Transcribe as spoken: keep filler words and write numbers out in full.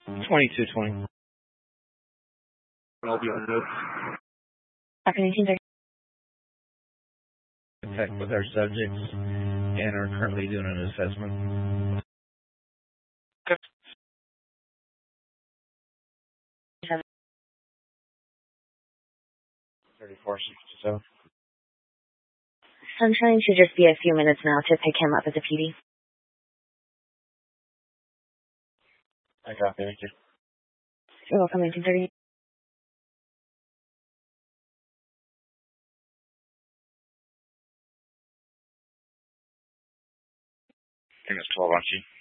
twenty-two twenty. I'll be on note. After nineteen thirty. Contact with our subjects and are currently doing an assessment. Okay. thirty-four sixty-seven. I'm trying to just be a few minutes now to pick him up as a P D. I copy, thank you. You're welcome, nineteen thirty. I think it's twelve on G.